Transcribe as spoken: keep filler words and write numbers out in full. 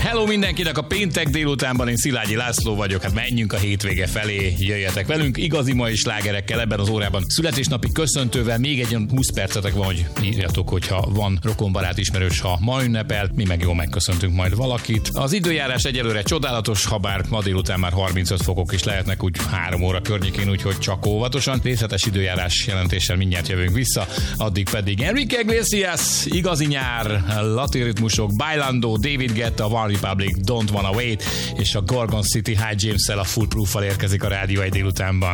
Hello mindenkinek a péntek délutánban, én Szilágyi László vagyok, hát menjünk a hétvége felé, jöjjetek velünk, igazi mai slágerekkel ebben az órában, születésnapi köszöntővel, még egy olyan húsz percetek van, hogy írjatok, hogyha van rokonbarát ismerős, ha ma ünnepel, mi meg jól megköszöntünk majd valakit. Az időjárás egyelőre csodálatos, habár ma délután már harmincöt fokok is lehetnek, úgy három óra környékén, úgyhogy csak óvatosan. Részletes időjárás jelentéssel mindjárt jövünk vissza, addig pedig Enrique Iglesias, igazi nyár, latin ritmusok, Bailando, David Guetta, One Republic, Don't Wanna Wait, és a Gorgon City High James-szel, a Foolproof-val érkezik a Rádió egy délutánban.